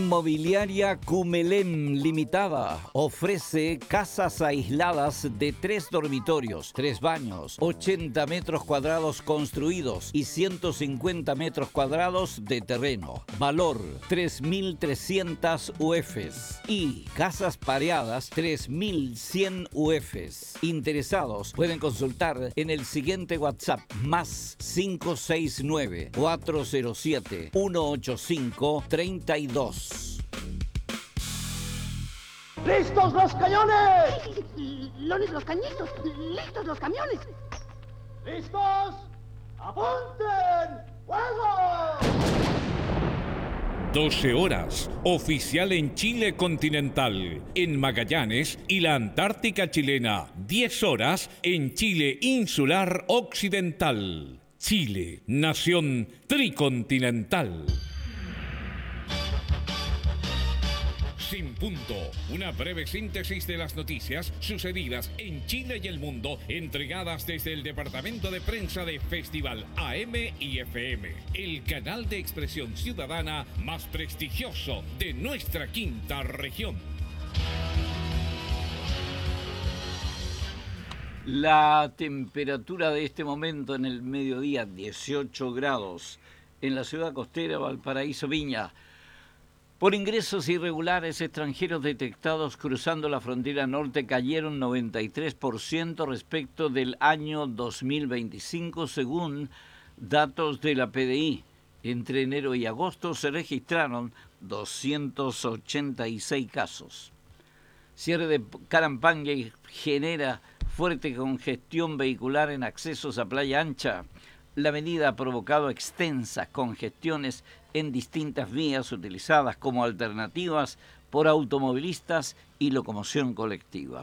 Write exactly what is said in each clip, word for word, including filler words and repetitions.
Inmobiliaria Cumelem Limitada ofrece casas aisladas de tres dormitorios, tres baños, ochenta metros cuadrados construidos y ciento cincuenta metros cuadrados de terreno. Valor tres mil trescientas U Fs y casas pareadas tres mil cien U Fs. Interesados pueden consultar en el siguiente WhatsApp más cinco seis nueve, cuatro cero siete, uno ocho cinco, tres dos. ¡Listos los cañones! ¡Lones los cañitos! ¡Listos los camiones! ¡Listos! ¡Apunten! ¡Fuego! doce horas, oficial en Chile continental, en Magallanes y la Antártica chilena. diez horas en Chile insular occidental. Chile, nación tricontinental. Sin punto, una breve síntesis de las noticias sucedidas en Chile y el mundo, entregadas desde el departamento de prensa de Festival A M y F M, el canal de expresión ciudadana más prestigioso de nuestra quinta región. La temperatura de este momento en el mediodía, dieciocho grados, en la ciudad costera Valparaíso, Viña. Por ingresos irregulares extranjeros detectados cruzando la frontera norte cayeron noventa y tres por ciento respecto del año dos mil veinticinco, según datos de la P D I. Entre enero y agosto se registraron doscientos ochenta y seis casos. Cierre de Carampangui genera fuerte congestión vehicular en accesos a Playa Ancha. La medida ha provocado extensas congestiones en distintas vías utilizadas como alternativas por automovilistas y locomoción colectiva.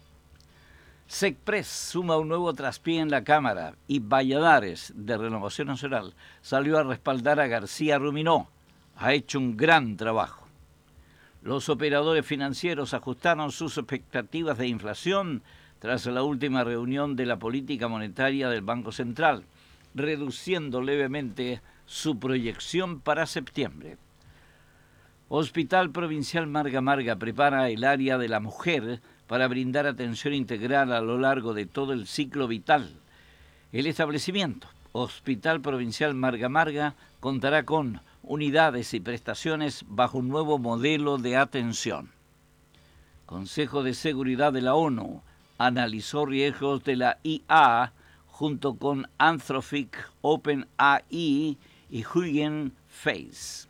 SECPRES suma un nuevo traspié en la Cámara y Valladares, de Renovación Nacional, salió a respaldar a García Ruminó. Ha hecho un gran trabajo. Los operadores financieros ajustaron sus expectativas de inflación tras la última reunión de la política monetaria del Banco Central, reduciendo levemente su proyección para septiembre. Hospital Provincial Marga Marga prepara el área de la mujer para brindar atención integral a lo largo de todo el ciclo vital. El establecimiento, Hospital Provincial Marga Marga, contará con unidades y prestaciones bajo un nuevo modelo de atención. Consejo de Seguridad de la ONU analizó riesgos de la I A junto con Anthropic, OpenAI y Hugging Face.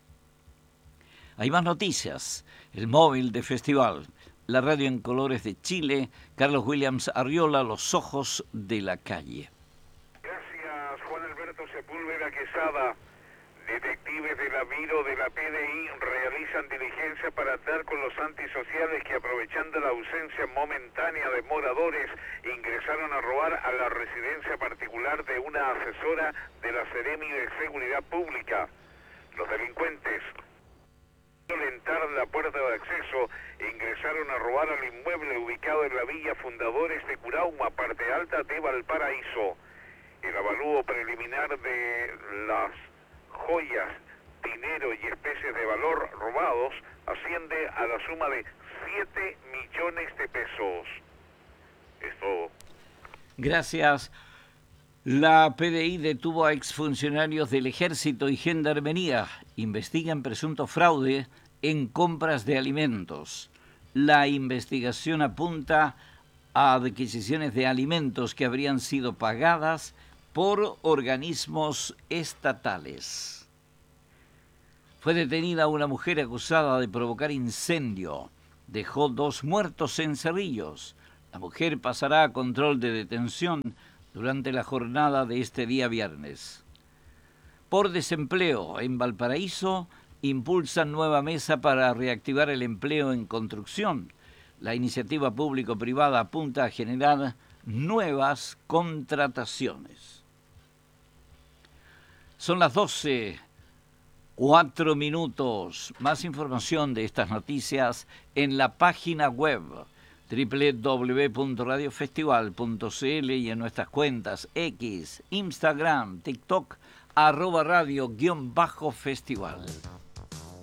Hay más noticias. El móvil de festival, la radio en colores de Chile, Carlos Williams Arriola, los ojos de la calle. Gracias, Juan Alberto Sepúlveda Quesada. Detectives de la Viro de la P D I realizan diligencia para dar con los antisociales que, aprovechando la ausencia momentánea de moradores, ingresaron a robar a la residencia particular de una asesora de la Seremi de Seguridad Pública. Los delincuentes, al violentar la puerta de acceso, ingresaron a robar al inmueble ubicado en la Villa Fundadores de Curauma, parte alta de Valparaíso. El avalúo preliminar de las joyas, dinero y especies de valor robados asciende a la suma de siete millones de pesos. Es todo. Gracias. La P D I detuvo a exfuncionarios del Ejército y Gendarmería. Investigan presunto fraude en compras de alimentos. La investigación apunta a adquisiciones de alimentos que habrían sido pagadas por organismos estatales. Fue detenida una mujer acusada de provocar incendio. Dejó dos muertos en Cerrillos. La mujer pasará a control de detención durante la jornada de este día viernes. Por desempleo en Valparaíso, impulsan nueva mesa para reactivar el empleo en construcción. La iniciativa público-privada apunta a generar nuevas contrataciones. Son las doce, cuatro minutos. Más información de estas noticias en la página web doble u doble u doble u punto radio festival punto c l y en nuestras cuentas X, Instagram, TikTok, arroba radio guión bajo festival.